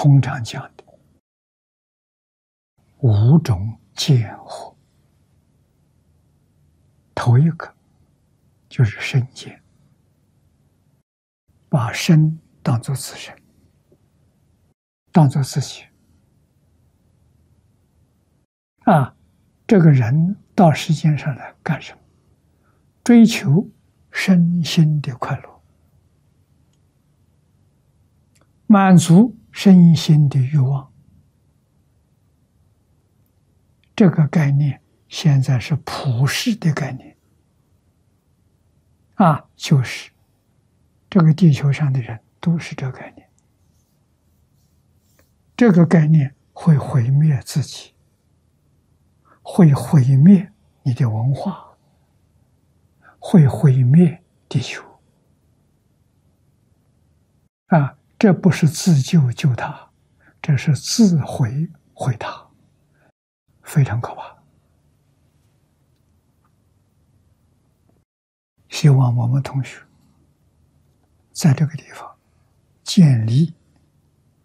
通常讲的五种见惑，头一个就是身见，把身当作自身，当作自己这个人到世间上来干什么？追求身心的快乐，满足身心的欲望。这个概念现在是普世的概念就是这个地球上的人都是这个概念。这个概念会毁灭自己，会毁灭你的文化，会毁灭地球这不是自救救他，这是自毁毁他，非常可怕。希望我们同学在这个地方建立